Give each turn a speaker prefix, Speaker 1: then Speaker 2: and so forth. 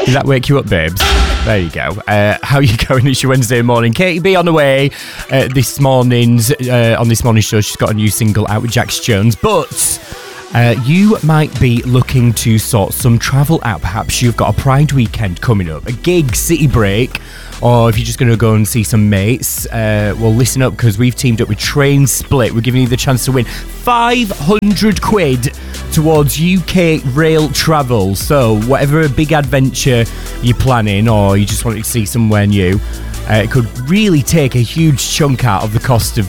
Speaker 1: Does that wake you up, babes? There you go. How are you going? It's your Wednesday morning. Katie B on the way. On this morning's show, she's got a new single out with Jax Jones. But you might be looking to sort some travel out. Perhaps you've got a Pride weekend coming up, a gig, city break, or if you're just going to go and see some mates. Well, listen up, because we've teamed up with Train Split. We're giving you the chance to win 500 quid towards UK rail travel. So whatever big adventure you're planning, or you just want to see somewhere new, it could really take a huge chunk out of the cost of